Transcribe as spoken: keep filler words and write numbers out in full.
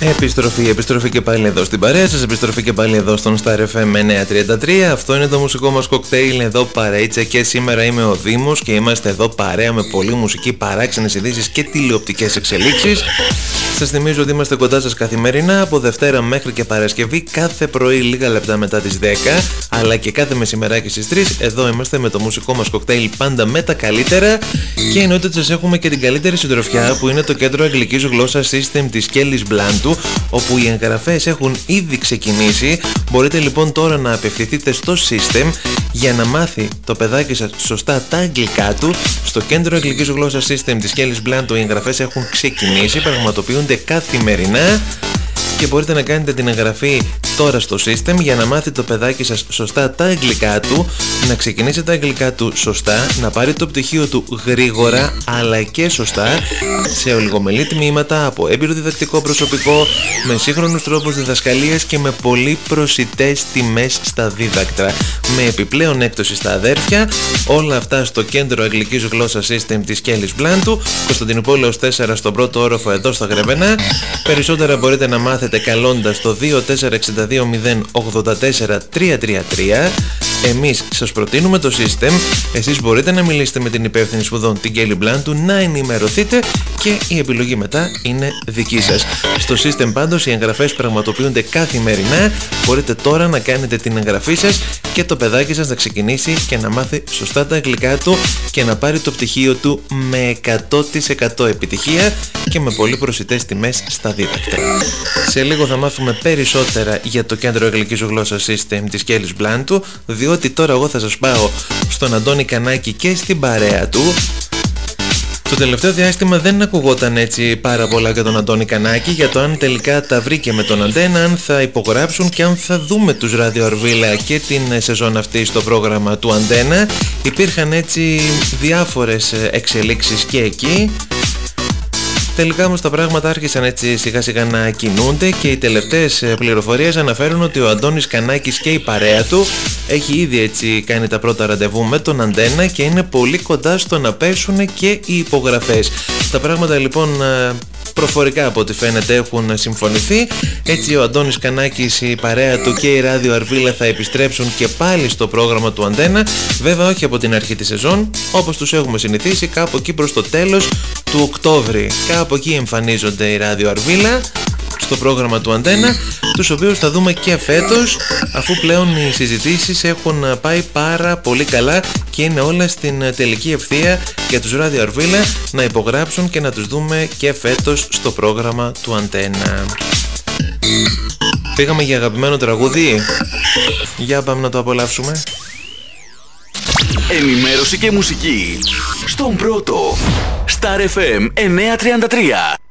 Επιστροφή, επιστροφή και πάλι εδώ στην παρέα σας, επιστροφή και πάλι εδώ στον Star εφ εμ εννιακόσια τριάντα τρία. Αυτό είναι το μουσικό μας κοκτέιλ, εδώ παρείτσα, και σήμερα είμαι ο Δήμος και είμαστε εδώ παρέα με πολλή μουσική, παράξενες ειδήσεις και τηλεοπτικές εξελίξεις. Σας θυμίζω ότι είμαστε κοντά σας καθημερινά από Δευτέρα μέχρι και Παρασκευή, κάθε πρωί λίγα λεπτά μετά τις δέκα, αλλά και κάθε μεσημεράκι στις τρεις. Εδώ είμαστε με το μουσικό μας κοκτέιλ, πάντα με τα καλύτερα, και εννοείται ότι σας έχουμε και την καλύτερη συντροφιά, που είναι το κέντρο αγγλικής γλώσσας System της Kelly's Blantu, όπου οι εγγραφές έχουν ήδη ξεκινήσει. Μπορείτε λοιπόν τώρα να απευθυνθείτε στο System για να μάθει το παιδάκι σας σωστά τα αγγλικά του. Στο κέντρο αγγλικής γλώσσας System της Kelly's Blantu οι εγγραφές έχουν ξεκινήσει, πραγματοποιούνται καθημερινά και μπορείτε να κάνετε την εγγραφή τώρα στο System για να μάθει το παιδάκι σας σωστά τα αγγλικά του, να ξεκινήσει τα αγγλικά του σωστά, να πάρει το πτυχίο του γρήγορα αλλά και σωστά, σε ολιγομελή τμήματα από έμπειρο διδακτικό προσωπικό, με σύγχρονους τρόπους διδασκαλίας και με πολύ προσιτές τιμές στα δίδακτρα, με επιπλέον έκπτωση στα αδέρφια. Όλα αυτά στο κέντρο αγγλικής γλώσσας System της Kelly's Blantu, Κωνσταντινούπολεως τέσσερα, στον πρώτο όροφο εδώ στα Γρεβενά. Περισσότερα μπορείτε να μάθετε καλώντας το δύο τέσσερα έξι δύο μηδέν ογδόντα τέσσερα τρία τρία τρία. Εμείς σας προτείνουμε το System, εσείς μπορείτε να μιλήσετε με την υπεύθυνη σπουδών, την Kelly Blantu, να ενημερωθείτε και η επιλογή μετά είναι δική σας. Στο System πάντως οι εγγραφές πραγματοποιούνται καθημερινά, μπορείτε τώρα να κάνετε την εγγραφή σας και το παιδάκι σας να ξεκινήσει και να μάθει σωστά τα αγγλικά του και να πάρει το πτυχίο του με εκατό τοις εκατό επιτυχία και με πολύ προσιτές τιμές στα δίδακτρα. Σε λίγο θα μάθουμε περισσότερα για το κέντρο αγγλικής γλώσσας System της Kelly's Blantu, διότι τώρα εγώ θα σας πάω στον Αντώνη Κανάκη και στην παρέα του. Το τελευταίο διάστημα δεν ακουγόταν έτσι πάρα πολλά για τον Αντώνη Κανάκη, για το αν τελικά τα βρήκε με τον Αντένα, αν θα υπογράψουν και αν θα δούμε τους Ράδιο Αρβίλα και την σεζόν αυτή στο πρόγραμμα του Αντένα. Υπήρχαν έτσι διάφορες εξελίξεις και εκεί. Τελικά όμως τα πράγματα άρχισαν έτσι σιγά σιγά να κινούνται και οι τελευταίες πληροφορίες αναφέρουν ότι ο Αντώνης Κανάκης και η παρέα του έχει ήδη έτσι κάνει τα πρώτα ραντεβού με τον Αντένα και είναι πολύ κοντά στο να πέσουν και οι υπογραφές. Τα πράγματα λοιπόν προφορικά από ό,τι φαίνεται έχουν συμφωνηθεί. Έτσι ο Αντώνης Κανάκης, η παρέα του και η Ράδιο Αρβίλα θα επιστρέψουν και πάλι στο πρόγραμμα του Αντένα. Βέβαια όχι από την αρχή της σεζόν, όπως τους έχουμε συνηθίσει, κάπου εκεί προς το τέλος του Οκτώβρη. Κάπου εκεί εμφανίζονται η Ράδιο Αρβίλα στο πρόγραμμα του Αντένα, τους οποίους θα δούμε και φέτος, αφού πλέον οι συζητήσεις έχουν πάει πάρα πολύ καλά και είναι όλα στην τελική ευθεία για τους Ράδιο Αρβίλα να υπογράψουν και να τους δούμε και φέτος στο πρόγραμμα του Αντένα. Πήγαμε για αγαπημένο τραγούδι. Για πάμε να το απολαύσουμε. Ενημέρωση και μουσική στον πρώτο Star εφ εμ εννιακόσια τριάντα τρία.